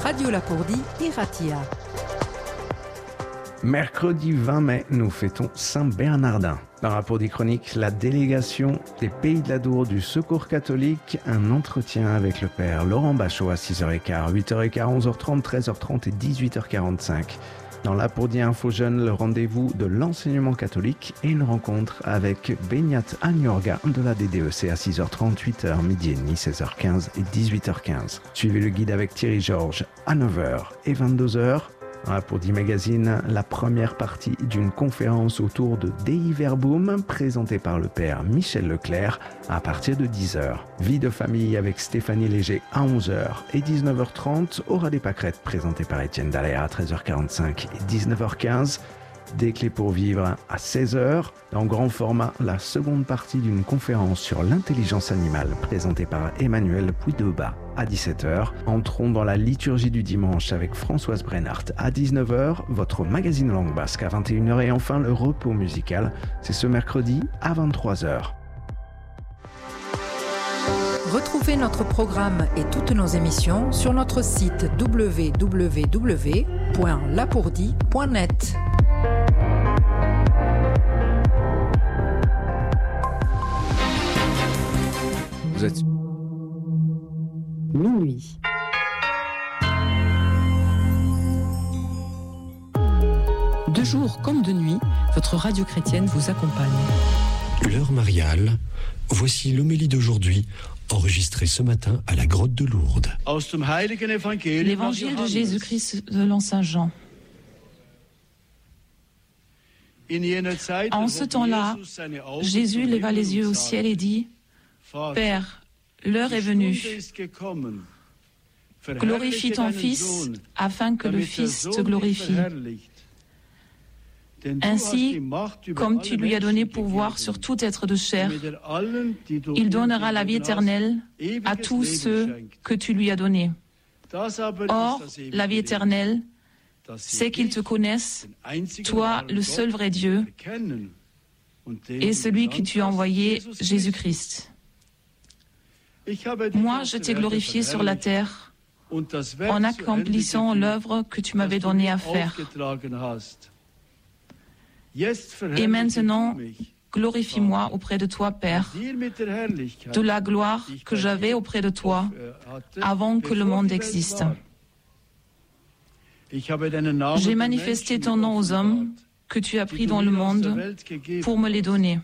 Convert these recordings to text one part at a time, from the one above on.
Radio Lapourdie et Ratia. Mercredi 20 mai, nous fêtons Saint-Bernardin. Dans Lapourdie Chronique, la délégation des Pays de l'Adour du Secours catholique, un entretien avec le père Laurent Bachot à 6h15, 8h15, 11h30, 13h30 et 18h45. Dans Lapourdie Info Jeune, le rendez-vous de l'enseignement catholique et une rencontre avec Benyat Agnorga de la DDEC à 6h30, 8h, midi et demi, 16h15 et 18h15. Suivez le guide avec Thierry Georges à 9h et 22h. Dans Lapourdie Magazine, la première partie d'une conférence autour de Dei Verbum présentée par le père Michel Leclerc à partir de 10h. Vie de famille avec Stéphanie Léger à 11h et 19h30. Aura des pâquerettes présentées par Étienne Daléa à 13h45 et 19h15. Des clés pour vivre à 16h. En grand format, la seconde partie d'une conférence sur l'intelligence animale présentée par Emmanuel Puydeba à 17h. Entrons dans la liturgie du dimanche avec Françoise Brennart à 19h, votre magazine langue basque à 21h et enfin le repos musical, c'est ce mercredi à 23h. Retrouvez notre programme et toutes nos émissions sur notre site www.lapourdie.net. Vous êtes minuit. De jour comme de nuit, votre radio chrétienne vous accompagne. L'heure mariale, voici l'homélie d'aujourd'hui, enregistrée ce matin à la grotte de Lourdes. L'évangile de Jésus-Christ selon Saint Jean. En ce temps-là, Jésus leva les yeux au ciel et dit : Père, l'heure est venue. Glorifie ton Fils, afin que le Fils te glorifie. Ainsi, comme tu lui as donné pouvoir sur tout être de chair, il donnera la vie éternelle à tous ceux que tu lui as donnés. Or, la vie éternelle, c'est qu'ils te connaissent, toi, le seul vrai Dieu, et celui que tu as envoyé, Jésus-Christ. Moi, je t'ai glorifié sur la terre en accomplissant l'œuvre que tu m'avais donnée à faire. Et maintenant, glorifie-moi auprès de toi, Père, de la gloire que j'avais auprès de toi avant que le monde existe. J'ai manifesté ton nom aux hommes que tu as pris dans le monde pour me les donner.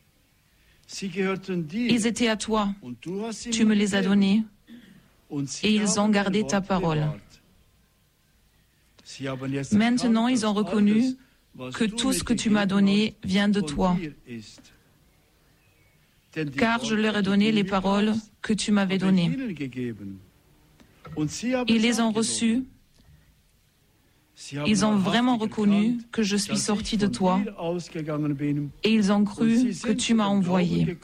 Ils étaient à toi, tu me les as donnés, et ils ont gardé ta parole. Maintenant, ils ont reconnu que tout ce que tu m'as donné vient de toi, car je leur ai donné les paroles que tu m'avais données. Ils les ont reçues. Ils ont vraiment reconnu que je suis sorti de toi et ils ont cru que tu m'as envoyé.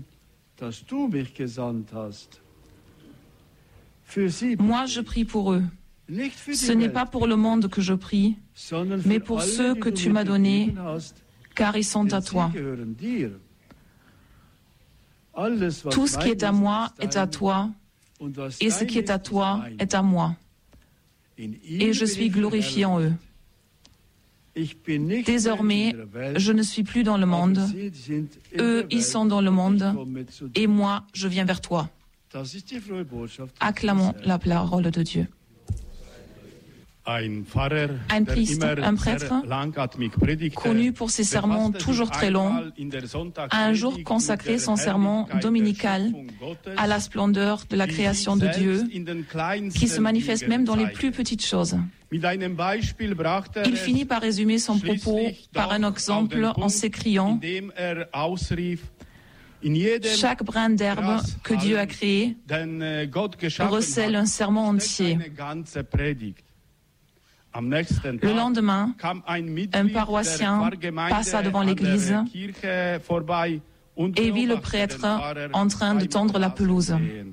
Moi, je prie pour eux. Ce n'est pas pour le monde que je prie, mais pour ceux que tu m'as donnés, car ils sont à toi. Tout ce qui est à moi est à toi, et ce qui est à toi est à moi. Et je suis glorifié en eux. Désormais, je ne suis plus dans le monde. Eux, ils sont dans le monde, et moi, je viens vers toi. Acclamons la parole de Dieu. Un prêtre, connu pour ses sermons toujours très longs, a un jour consacré son sermon dominical à la splendeur de la création de Dieu, qui se manifeste même dans les plus petites choses. Il finit par résumer son propos par un exemple en s'écriant : chaque brin d'herbe que Dieu a créé recèle un sermon entier. Le lendemain, un paroissien passa devant l'église et vit le prêtre en train de tondre la pelouse.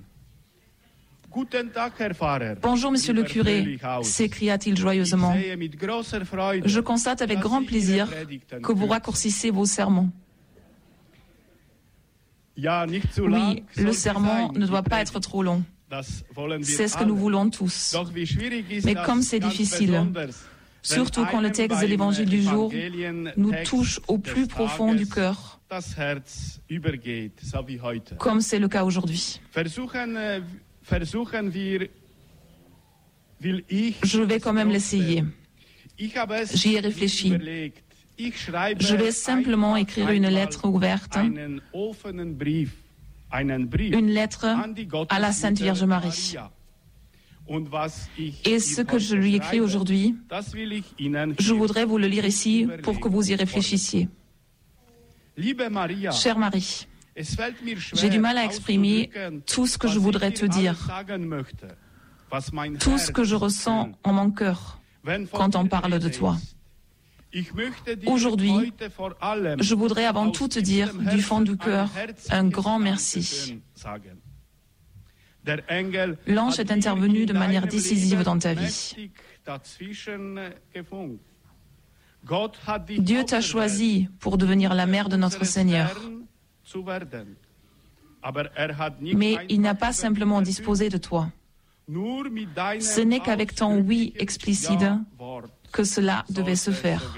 « Bonjour, monsieur le curé », s'écria-t-il joyeusement. « Je constate avec grand plaisir que vous raccourcissez vos sermons. » Oui, le sermon ne doit pas être trop long. C'est ce que nous voulons tous. Mais comme c'est difficile, surtout quand le texte de l'évangile du jour nous touche au plus profond du cœur, comme c'est le cas aujourd'hui. Je vais quand même l'essayer. J'y ai réfléchi. Je vais simplement écrire une lettre ouverte, une lettre à la Sainte Vierge Marie. Et ce que je lui écris aujourd'hui, je voudrais vous le lire ici pour que vous y réfléchissiez. Chère Marie, j'ai du mal à exprimer tout ce que je voudrais te dire, tout ce que je ressens en mon cœur quand on parle de toi. Aujourd'hui, je voudrais avant tout te dire du fond du cœur un grand merci. L'ange est intervenu de manière décisive dans ta vie. Dieu t'a choisi pour devenir la mère de notre Seigneur. Mais il n'a pas simplement disposé de toi. Ce n'est qu'avec ton oui explicite que cela devait se faire.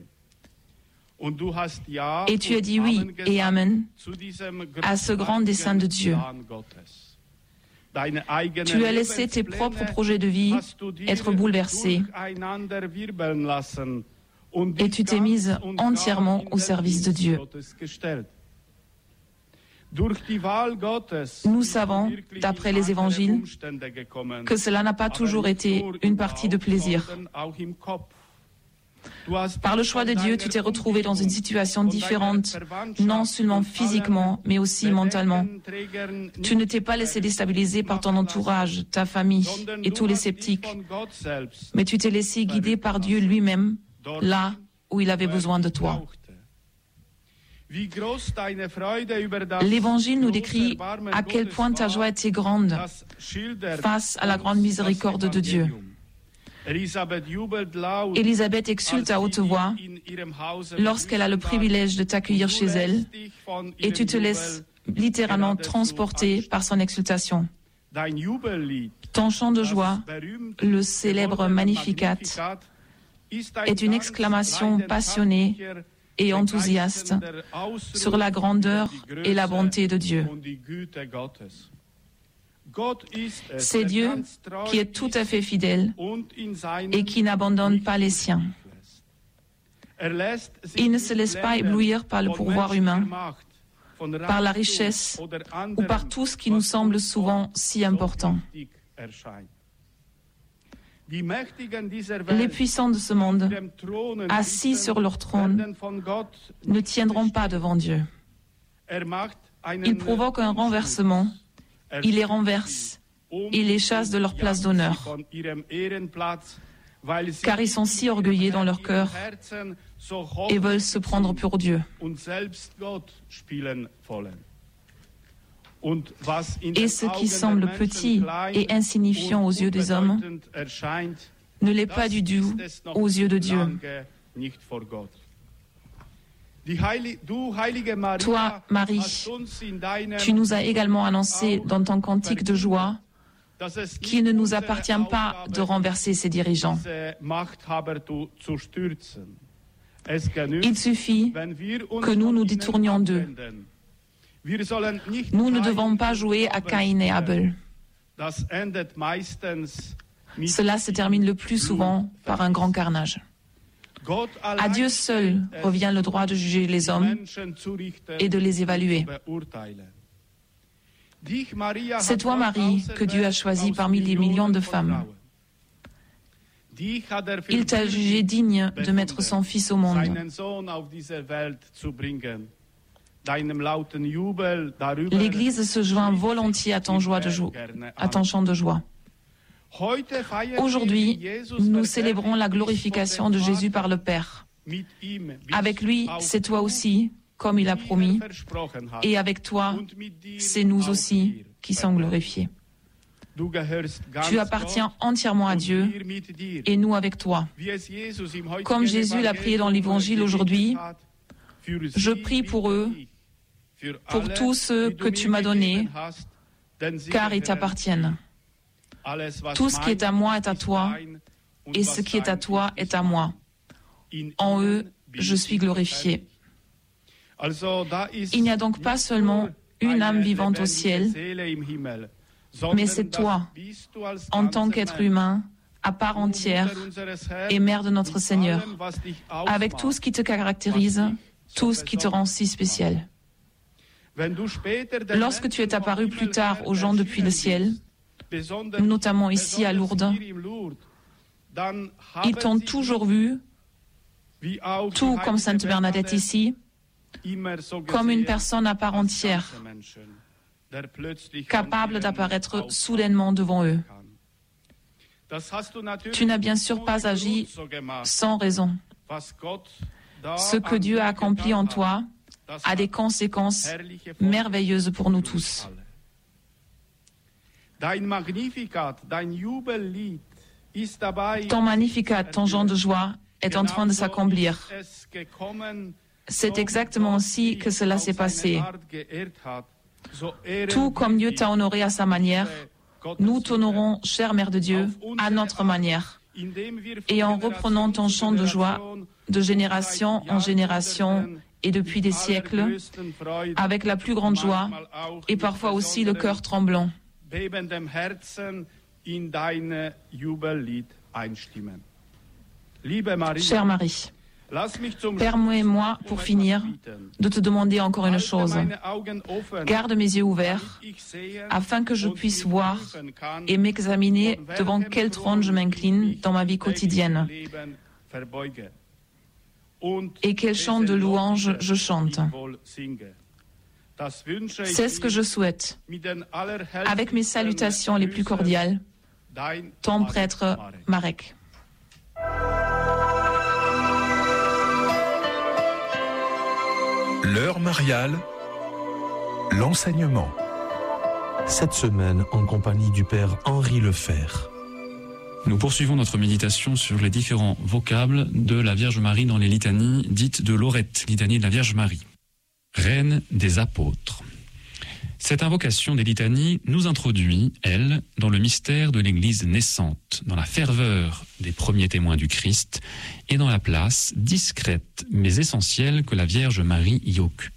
Et tu as dit oui et amen à ce grand dessein de Dieu. Tu as laissé tes propres projets de vie être bouleversés et tu t'es mise entièrement au service de Dieu. Nous savons, d'après les évangiles, que cela n'a pas toujours été une partie de plaisir. Par le choix de Dieu, tu t'es retrouvé dans une situation différente, non seulement physiquement, mais aussi mentalement. Tu ne t'es pas laissé déstabiliser par ton entourage, ta famille et tous les sceptiques, mais tu t'es laissé guider par Dieu lui-même, là où il avait besoin de toi. L'Évangile nous décrit à quel point ta joie était grande face à la grande miséricorde de Dieu. Élisabeth exulte à haute voix lorsqu'elle a le privilège de t'accueillir chez elle et tu te laisses littéralement transporter par son exultation. Ton chant de joie, le célèbre Magnificat, est une exclamation passionnée et enthousiaste sur la grandeur et la bonté de Dieu. C'est Dieu qui est tout à fait fidèle et qui n'abandonne pas les siens. Il ne se laisse pas éblouir par le pouvoir humain, par la richesse ou par tout ce qui nous semble souvent si important. Les puissants de ce monde, assis sur leur trône, ne tiendront pas devant Dieu. Ils provoquent un renversement, ils les renversent, ils les chassent de leur place d'honneur, car ils sont si orgueilleux dans leur cœur et veulent se prendre pour Dieu. Et ce qui semble petit et insignifiant aux yeux des hommes ne l'est pas du tout aux yeux de Dieu. Toi, Marie, tu nous as également annoncé dans ton cantique de joie qu'il ne nous appartient pas de renverser ces dirigeants. Il suffit que nous nous détournions d'eux. Nous ne devons pas jouer à Caïn et Abel. Cela se termine le plus souvent par un grand carnage. À Dieu seul revient le droit de juger les hommes et de les évaluer. C'est toi, Marie, que Dieu a choisi parmi les millions de femmes. Il t'a jugé digne de mettre son Fils au monde. L'Église se joint volontiers à ton chant de joie. Aujourd'hui, nous célébrons la glorification de Jésus par le Père. Avec lui, c'est toi aussi, comme il a promis, et avec toi, c'est nous aussi qui sommes glorifiés. Tu appartiens entièrement à Dieu et nous avec toi. Comme Jésus l'a prié dans l'Évangile aujourd'hui, je prie pour eux, pour tous ceux que tu m'as donnés, car ils t'appartiennent. Tout ce qui est à moi est à toi, et ce qui est à toi est à moi. En eux, je suis glorifié. Il n'y a donc pas seulement une âme vivante au ciel, mais c'est toi, en tant qu'être humain, à part entière, et mère de notre Seigneur, avec tout ce qui te caractérise, tout ce qui te rend si spécial. Lorsque tu es apparu plus tard aux gens depuis le ciel, notamment ici à Lourdes, ils t'ont toujours vu, tout comme Sainte Bernadette ici, comme une personne à part entière, capable d'apparaître soudainement devant eux. Tu n'as bien sûr pas agi sans raison. Ce que Dieu a accompli en toi a des conséquences merveilleuses pour nous tous. Ton Magnificat, ton chant de joie, est en train de s'accomplir. C'est exactement ainsi que cela s'est passé. Tout comme Dieu t'a honoré à sa manière, nous t'honorons, chère Mère de Dieu, à notre manière. Et en reprenant ton chant de joie, de génération en génération et depuis des siècles, avec la plus grande joie et parfois aussi le cœur tremblant. Chère Marie, permets-moi, pour finir, de te demander encore une chose. Garde mes yeux ouverts, afin que je puisse voir et m'examiner devant quel trône je m'incline dans ma vie quotidienne et quel chant de louange je chante. C'est ce que je souhaite. Avec mes salutations les plus cordiales, ton prêtre Marek. L'heure mariale, l'enseignement. Cette semaine, en compagnie du Père Henri Lefebvre. Nous poursuivons notre méditation sur les différents vocables de la Vierge Marie dans les litanies dites de Lorette, litanie de la Vierge Marie. Reine des apôtres. Cette invocation des litanies nous introduit, elle, dans le mystère de l'Église naissante, dans la ferveur des premiers témoins du Christ et dans la place discrète mais essentielle que la Vierge Marie y occupe.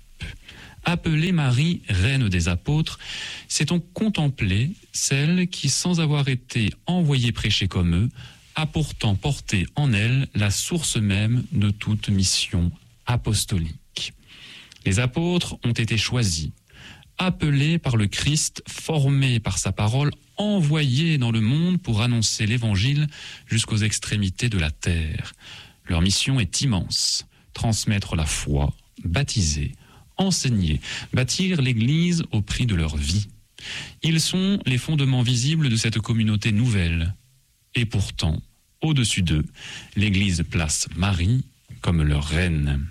Appelée Marie, reine des apôtres, c'est donc contempler celle qui, sans avoir été envoyée prêcher comme eux, a pourtant porté en elle la source même de toute mission apostolique. Les apôtres ont été choisis, appelés par le Christ, formés par sa parole, envoyés dans le monde pour annoncer l'Évangile jusqu'aux extrémités de la terre. Leur mission est immense, transmettre la foi, baptiser, enseigner, bâtir l'Église au prix de leur vie. Ils sont les fondements visibles de cette communauté nouvelle. Et pourtant, au-dessus d'eux, l'Église place Marie comme leur reine.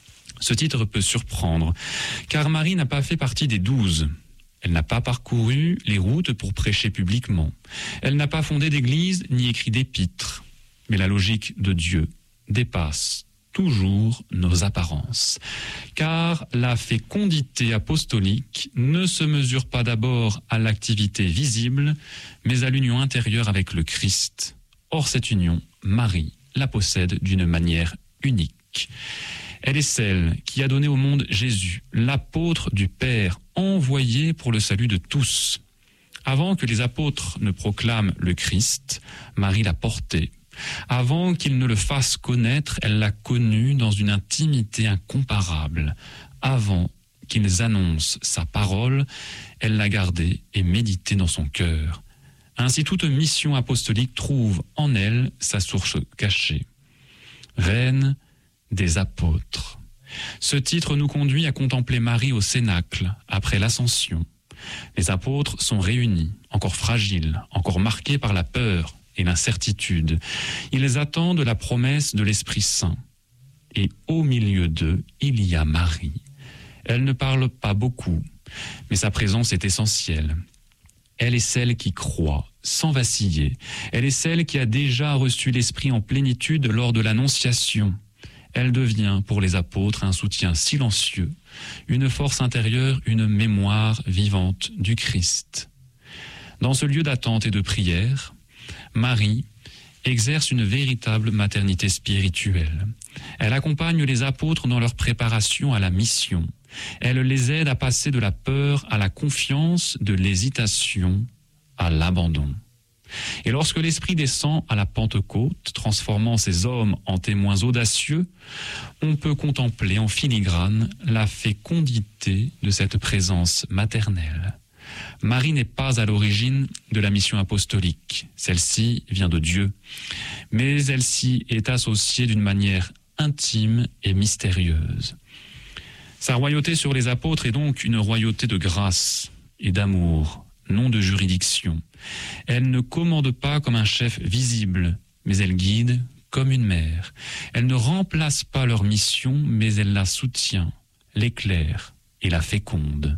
Ce titre peut surprendre, car Marie n'a pas fait partie des 12. Elle n'a pas parcouru les routes pour prêcher publiquement. Elle n'a pas fondé d'église ni écrit d'épîtres. Mais la logique de Dieu dépasse toujours nos apparences. Car la fécondité apostolique ne se mesure pas d'abord à l'activité visible, mais à l'union intérieure avec le Christ. Or, cette union, Marie la possède d'une manière unique. Elle est celle qui a donné au monde Jésus, l'apôtre du Père, envoyé pour le salut de tous. Avant que les apôtres ne proclament le Christ, Marie l'a porté. Avant qu'ils ne le fassent connaître, elle l'a connu dans une intimité incomparable. Avant qu'ils annoncent sa parole, elle l'a gardé et médité dans son cœur. Ainsi, toute mission apostolique trouve en elle sa source cachée. Reine des apôtres. Ce titre nous conduit à contempler Marie au Cénacle, après l'Ascension. Les apôtres sont réunis, encore fragiles, encore marqués par la peur et l'incertitude. Ils attendent la promesse de l'Esprit Saint. Et au milieu d'eux, il y a Marie. Elle ne parle pas beaucoup, mais sa présence est essentielle. Elle est celle qui croit, sans vaciller. Elle est celle qui a déjà reçu l'Esprit en plénitude lors de l'Annonciation. Elle devient pour les apôtres un soutien silencieux, une force intérieure, une mémoire vivante du Christ. Dans ce lieu d'attente et de prière, Marie exerce une véritable maternité spirituelle. Elle accompagne les apôtres dans leur préparation à la mission. Elle les aide à passer de la peur à la confiance, de l'hésitation à l'abandon. Et lorsque l'Esprit descend à la Pentecôte, transformant ces hommes en témoins audacieux, on peut contempler en filigrane la fécondité de cette présence maternelle. Marie n'est pas à l'origine de la mission apostolique. Celle-ci vient de Dieu. Mais elle s'y est associée d'une manière intime et mystérieuse. Sa royauté sur les apôtres est donc une royauté de grâce et d'amour, non de juridiction. Elle ne commande pas comme un chef visible, mais elle guide comme une mère. Elle ne remplace pas leur mission, mais elle la soutient, l'éclaire et la féconde.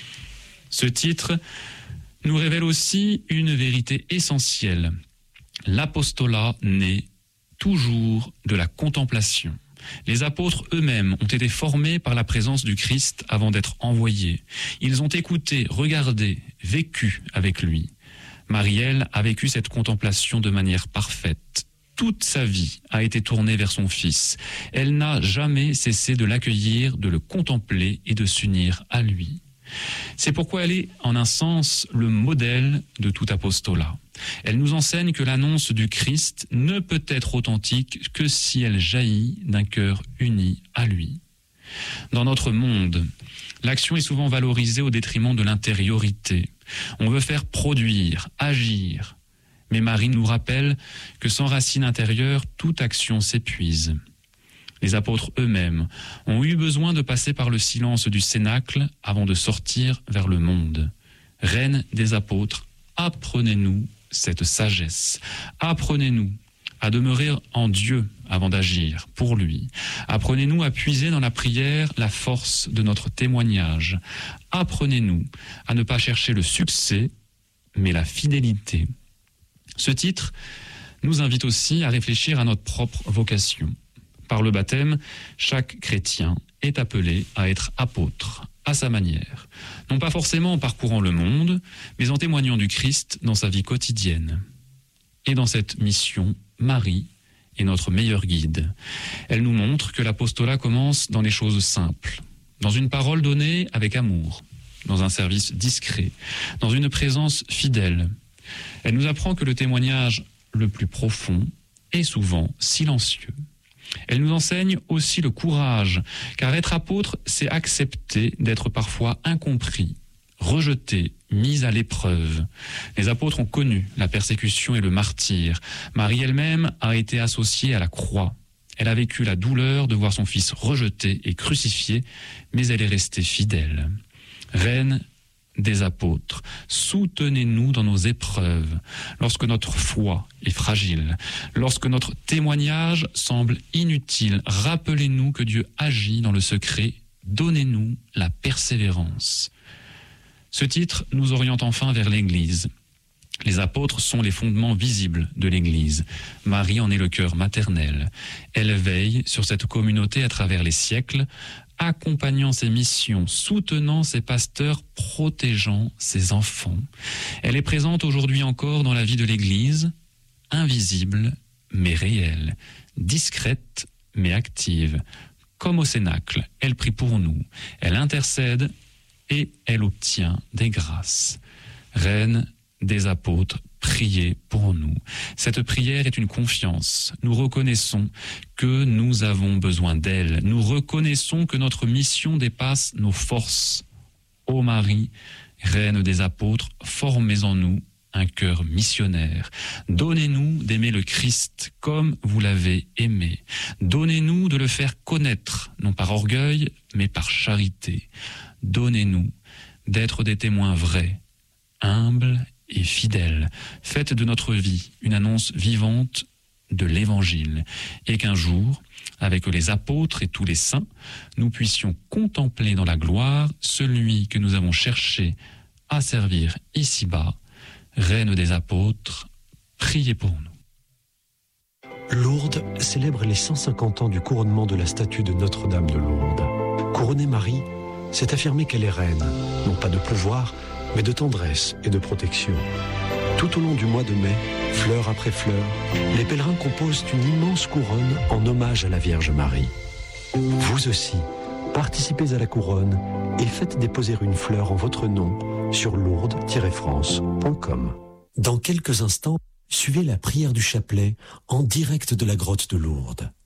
Ce titre nous révèle aussi une vérité essentielle. L'apostolat naît toujours de la contemplation. Les apôtres eux-mêmes ont été formés par la présence du Christ avant d'être envoyés. Ils ont écouté, regardé, vécu avec lui. Marie-Elle a vécu cette contemplation de manière parfaite. Toute sa vie a été tournée vers son Fils. Elle n'a jamais cessé de l'accueillir, de le contempler et de s'unir à lui. C'est pourquoi elle est, en un sens, le modèle de tout apostolat. Elle nous enseigne que l'annonce du Christ ne peut être authentique que si elle jaillit d'un cœur uni à lui. Dans notre monde, l'action est souvent valorisée au détriment de l'intériorité. On veut faire produire, agir. Mais Marie nous rappelle que sans racine intérieure, toute action s'épuise. Les apôtres eux-mêmes ont eu besoin de passer par le silence du cénacle avant de sortir vers le monde. Reine des apôtres, apprenez-nous cette sagesse. Apprenez-nous à demeurer en Dieu avant d'agir pour lui. Apprenez-nous à puiser dans la prière la force de notre témoignage. Apprenez-nous à ne pas chercher le succès, mais la fidélité. Ce titre nous invite aussi à réfléchir à notre propre vocation. Par le baptême, chaque chrétien est appelé à être apôtre, à sa manière. Non pas forcément en parcourant le monde, mais en témoignant du Christ dans sa vie quotidienne. Et dans cette mission, Marie est notre meilleure guide. Elle nous montre que l'apostolat commence dans les choses simples, dans une parole donnée avec amour, dans un service discret, dans une présence fidèle. Elle nous apprend que le témoignage le plus profond est souvent silencieux. Elle nous enseigne aussi le courage, car être apôtre, c'est accepter d'être parfois incompris, rejeté, mis à l'épreuve. Les apôtres ont connu la persécution et le martyre. Marie elle-même a été associée à la croix. Elle a vécu la douleur de voir son fils rejeté et crucifié, mais elle est restée fidèle. Reine des apôtres, soutenez-nous dans nos épreuves, lorsque notre foi est fragile, lorsque notre témoignage semble inutile, rappelez-nous que Dieu agit dans le secret, donnez-nous la persévérance. Ce titre nous oriente enfin vers l'Église. Les apôtres sont les fondements visibles de l'Église. Marie en est le cœur maternel. Elle veille sur cette communauté à travers les siècles, accompagnant ses missions, soutenant ses pasteurs, protégeant ses enfants. Elle est présente aujourd'hui encore dans la vie de l'Église, invisible mais réelle, discrète mais active. Comme au Cénacle, elle prie pour nous, elle intercède et elle obtient des grâces. Reine des apôtres, priez pour nous. Cette prière est une confiance. Nous reconnaissons que nous avons besoin d'elle. Nous reconnaissons que notre mission dépasse nos forces. Ô Marie, Reine des apôtres, formez en nous un cœur missionnaire. Donnez-nous d'aimer le Christ comme vous l'avez aimé. Donnez-nous de le faire connaître, non par orgueil, mais par charité. Donnez-nous d'être des témoins vrais, humbles et fidèles. Faites de notre vie une annonce vivante de l'Évangile, et qu'un jour, avec les apôtres et tous les saints, nous puissions contempler dans la gloire celui que nous avons cherché à servir ici-bas. Reine des apôtres, priez pour nous. Lourdes célèbre les 150 ans du couronnement de la statue de Notre-Dame de Lourdes. Couronner Marie, c'est affirmer qu'elle est reine, non pas de pouvoir, mais de tendresse et de protection. Tout au long du mois de mai, fleur après fleur, les pèlerins composent une immense couronne en hommage à la Vierge Marie. Vous aussi, participez à la couronne et faites déposer une fleur en votre nom sur lourdes-france.com. Dans quelques instants, suivez la prière du chapelet en direct de la grotte de Lourdes.